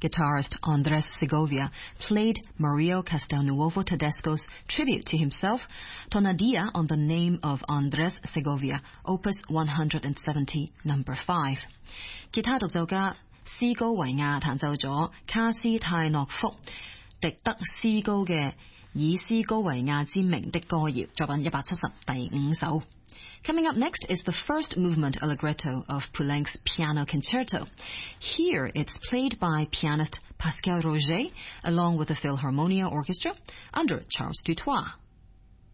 guitarist Andres Segovia played Mario Castelnuovo Tedesco's tribute to himself, Tonadilla on the name of Andres Segovia, Opus 170 No. 5。吉他獨奏家斯高維亞彈奏咗卡斯泰諾福迪德斯高嘅以斯高維亞之名的歌謠，作品170第5首。Coming up next is the first movement allegretto of Poulenc's piano concerto. Here it's played by pianist Pascal Roger along with the Philharmonia Orchestra under Charles Dutoit.